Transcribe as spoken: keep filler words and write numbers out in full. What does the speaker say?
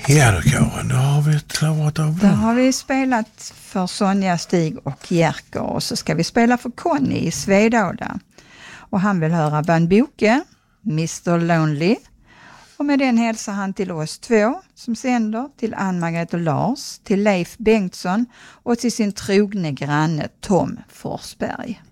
Ja då Karin, då har vi klarat av Då det. har vi spelat för Sonja, Stig och Jerker och så ska vi spela för Conny i Svedala. Och han vill höra Van Boke, mister Lonely. Och med den hälsar han till oss två som sänder, till Ann-Margret och Lars, till Leif Bengtsson och till sin trogne granne Tom Forsberg.